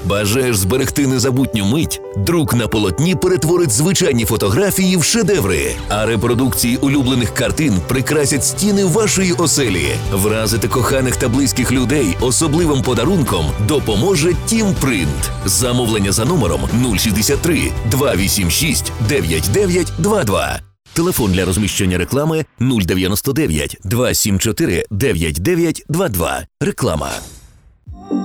Бажаєш зберегти незабутню мить? Друк на полотні перетворить звичайні фотографії в шедеври, а репродукції улюблених картин прикрасять стіни вашої оселі. Вразити коханих та близьких людей особливим подарунком допоможе Тімпринт. Замовлення за номером 063 286 9922. Телефон для розміщення реклами 099 274 9922. Реклама.